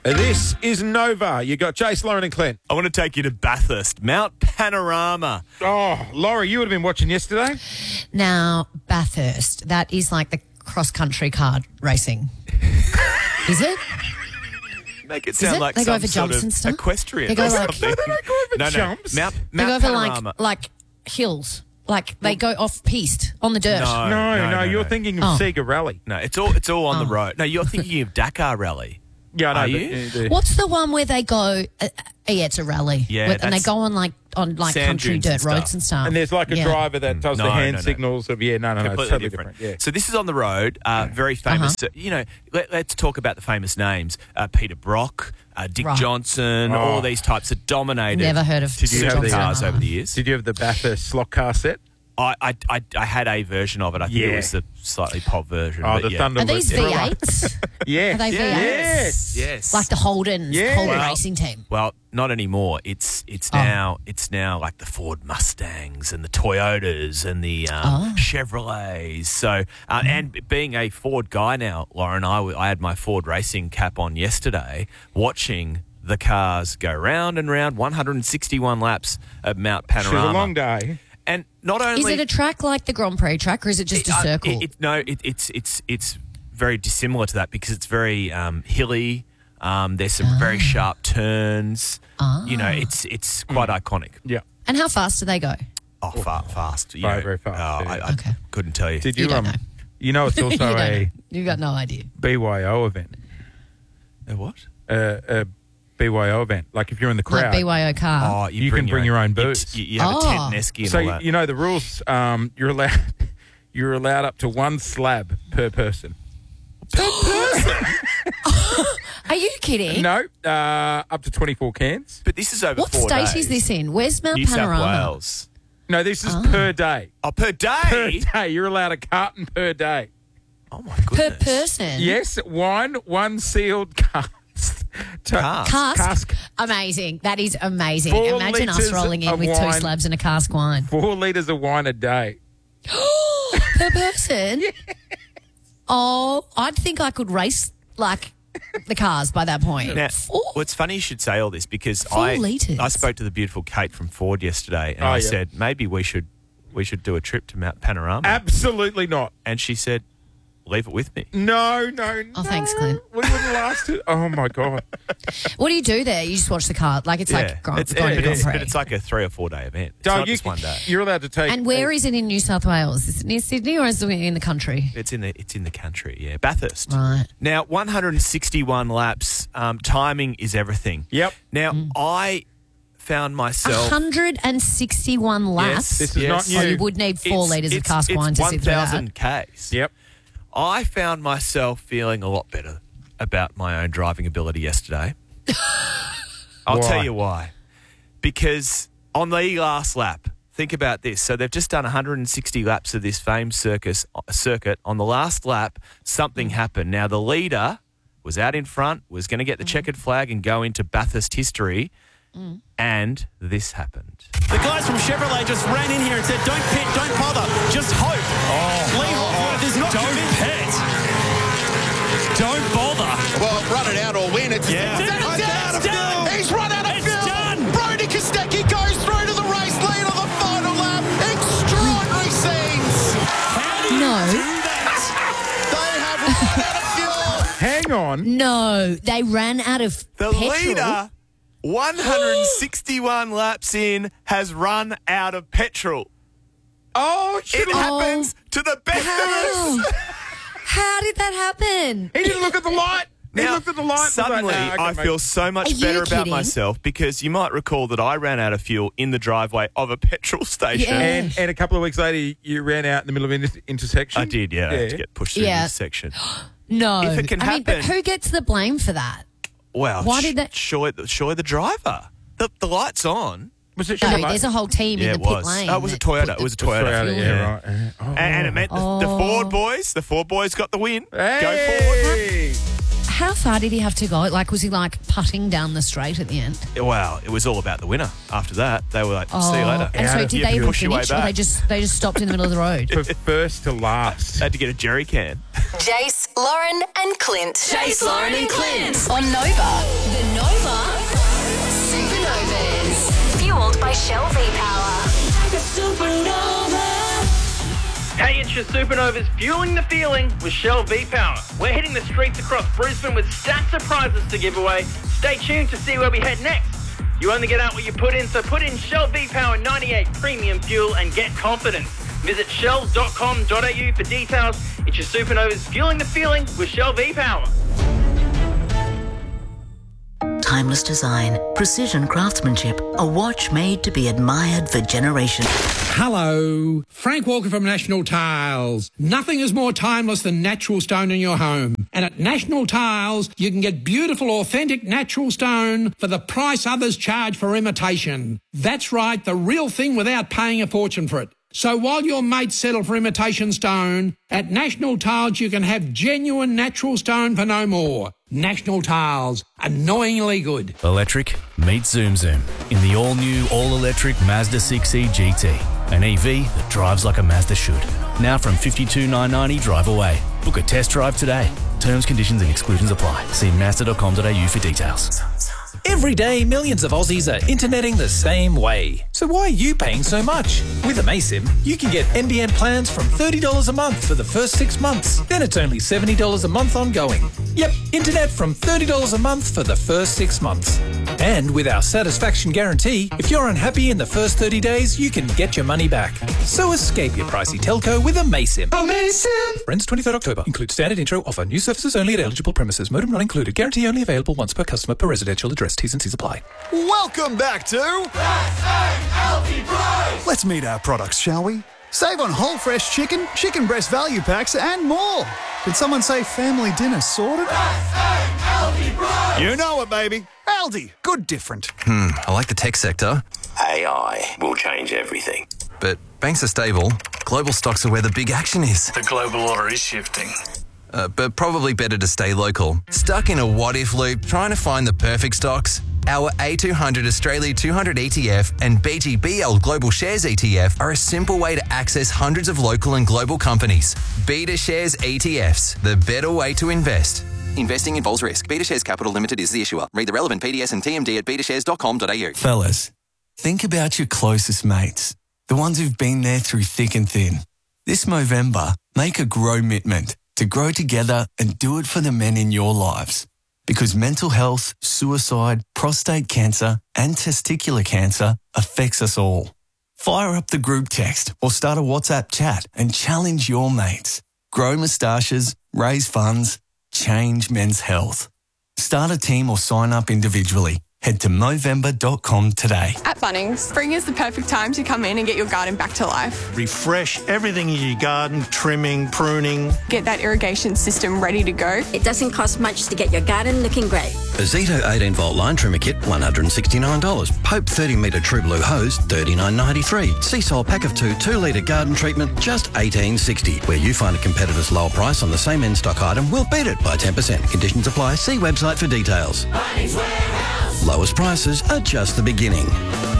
This is Nova. You got Jace, Lauren and Clint. I want to take you to Bathurst, Mount Panorama. Oh, Laurie, you would have been watching yesterday. Now, Bathurst, that is like the cross-country car racing. Is it? Make it sound it? like They go some over sort jumps of and stuff? equestrian They go or like- something. No, they don't go over jumps. Mount They go over Panorama. like hills. Like they go off-piste on the dirt. No, you're thinking of Sega Rally. No, it's all on the road. No, you're thinking of Dakar Rally. Yeah, I know. Are you? What's the one where they go? Yeah, it's a rally. Yeah, and they that's go on sand country dunes dirt and roads stuff. and stuff. And there's like a Yeah. driver that does the No, hand no. signals of, it's Completely totally different. Yeah. So this is on the road, very famous. You know, let's talk about the famous names. Peter Brock, Dick Right. Johnson, all these types that dominated. Never heard of Did you have the cars over the years. Did you have the Bathurst slot car set? I had a version of it. I think it was the slightly pop version. Oh, but the yeah. Thunder. Are these V8s? Yes. Are they V8s? Yes. Like the Holden Yeah. racing team. Well, not anymore. It's now like the Ford Mustangs and the Toyotas and the Chevrolets. So and being a Ford guy now, Lauren, I had my Ford racing cap on yesterday, watching the cars go round and round, 161 laps at Mount It was Panorama. a long day. And not only Is it a track like the Grand Prix track, or is it just a circle? It's very dissimilar to that because it's very hilly. There's some very sharp turns. You know, it's quite iconic. Yeah. And how fast do they go? Oh, fast. You Very, know, very fast, yeah. I couldn't tell you. Did You you? don't know. You know, it's You also don't a know. You've got no idea. BYO event. A what? A BYO event. Like if you're in the crowd. Like BYO car. Oh, You can bring your own booze. You have a tent and esky and So all that. you know the rules. You're allowed up to one slab per person. Are you kidding? No, up to 24 cans. But this is over What 4 state days. is this in? Where's Mount New Panorama? South Wales. No, this is per day. Oh, per Per day? day, you're allowed a carton per day. Oh, my Per goodness. person? Yes, wine, one sealed cask. Cask? Amazing. That is amazing. 4 Imagine us litres rolling in of with 2 wine. slabs and a cask wine. 4 litres of wine a day. Per person? Oh, I'd think I could race like the cars by that point. Now, Four? well, it's funny you should say all this because 4 litres. I spoke to the beautiful Kate from Ford yesterday and Oh, I yeah. said, maybe we should do a trip to Mount Panorama. Absolutely not. And she said, leave it with me. No. Oh, thanks, Clint. We wouldn't last it. Oh, my God. What do you do there? You just watch the car. Like it's like going to Grand Prix. But it's like a 3 or 4 day event. It's not just one day. You're allowed to take... And where is it in New South Wales? Is it near Sydney or is it in the country? It's in the country, yeah. Bathurst. Right. Now, 161 laps. Timing is everything. Yep. Now, I found myself... 161 laps. This is not new. Oh, you would need 4 litres of cask wine to sit through that. 1,000 Ks. Yep. I found myself feeling a lot better about my own driving ability yesterday. I'll Why? tell you why. Because on the last lap, think about this. So they've just done 160 laps of this famed circuit. On the last lap, something happened. Now, the leader was out in front, was going to get the checkered flag and go into Bathurst history, and this happened. The guys from Chevrolet just ran in here and said, don't pit, don't bother, just hope. There's not don't pit. Don't bother. Well, run it out or win. It's It's done. He's run out of It's fuel. done. Brody Kostecki goes through to the race lead on the final lap. Extraordinary scenes. How do you No. do that? They have run out of fuel. Hang on. No, they ran out of The petrol. leader, 161 laps in, has run out of petrol. Oh, It happens to the best of How? us. How did that happen? He didn't look at the light. He Now, looked at the light. and was like, suddenly, "Nah, I mate." feel so much Are you better about kidding? myself because you might recall that I ran out of fuel in the driveway of a petrol station. Yeah. And a couple of weeks later, you ran out in the middle of an intersection. I did, yeah. I had to get pushed through Yeah. this section. No. If it can I mean, but happen- who gets the blame for that? Well, Why did that- Surely the driver. The light's on. Was it No, Chevrolet? there's a whole team Yeah, in it the pit was. lane. Oh, it was a that Toyota. put It was a the Toyota. Australia, fuel in. yeah, right. Oh. And it meant the Ford boys. The Ford boys got the win. Go forward. Hey. How far did he have to go? Like, was he like putting down the straight at the end? Well, it was all about the winner. After that, they were like, see you later. And so did they even push your way finish, or back. they just stopped in the middle of the road? For first to last. Had to get a jerry can. Jace, Lauren and Clint. Jace, Lauren and Clint. On Nova. The Nova Supernovas. Fueled by Shell V-Power. Hey, it's your Supernovas fueling the feeling with Shell V-Power. We're hitting the streets across Brisbane with stacks of prizes to give away. Stay tuned to see where we head next. You only get out what you put in, so put in Shell V-Power 98 Premium Fuel and get confidence. Visit shell.com.au for details. It's your Supernovas fueling the feeling with Shell V-Power. Timeless design, precision craftsmanship, a watch made to be admired for generations. Hello, Frank Walker from National Tiles. Nothing is more timeless than natural stone in your home. And at National Tiles, you can get beautiful, authentic natural stone for the price others charge for imitation. That's right, the real thing without paying a fortune for it. So while your mates settle for imitation stone, at National Tiles you can have genuine natural stone for no more. National Tiles, annoyingly good. Electric, meet Zoom Zoom in the all-new, all-electric Mazda 6e GT. An EV that drives like a Mazda should. Now from $52,990 drive away. Book a test drive today. Terms, conditions and exclusions apply. See mazda.com.au for details. Every day, millions of Aussies are interneting the same way. So why are you paying so much? With Amaysim, you can get NBN plans from $30 a month for the first 6 months. Then it's only $70 a month ongoing. Yep, internet from $30 a month for the first 6 months. And with our satisfaction guarantee, if you're unhappy in the first 30 days, you can get your money back. So escape your pricey telco with Amaysim. Amaysim! Ends 23rd October. Includes standard intro offer. New services only at eligible premises. Modem not included. Guarantee only available once per customer per residential address. T's and C's apply. Welcome back to Healthy Price. Let's meet our products, shall we? Save on whole fresh chicken, chicken breast value packs, and more. Did someone say family dinner sorted? You know it, baby. Aldi, good different. I like the tech sector. AI will change everything. But banks are stable. Global stocks are where the big action is. The global order is shifting. But probably better to stay local. Stuck in a what-if loop trying to find the perfect stocks? Our A200 Australia 200 ETF and BGBL Global Shares ETF are a simple way to access hundreds of local and global companies. Beta Shares ETFs, the better way to invest. Investing involves risk. Beta Shares Capital Limited is the issuer. Read the relevant PDS and TMD at betashares.com.au. Fellas, think about your closest mates, the ones who've been there through thick and thin. This Movember, make a grow commitment to grow together and do it for the men in your lives. Because mental health, suicide, prostate cancer and testicular cancer affects us all. Fire up the group text or start a WhatsApp chat and challenge your mates. Grow moustaches, raise funds, change men's health. Start a team or sign up individually. Head to Movember.com today. At Bunnings, spring is the perfect time to come in and get your garden back to life. Refresh everything in your garden, trimming, pruning. Get that irrigation system ready to go. It doesn't cost much to get your garden looking great. A Zito 18-volt line trimmer kit, $169. Pope 30-metre True Blue hose, $39.93. Seasol pack of 2 2-litre garden treatment, just $18.60. Where you find a competitor's lower price on the same in-stock item, we'll beat it by 10%. Conditions apply. See website for details. Lowest prices are just the beginning.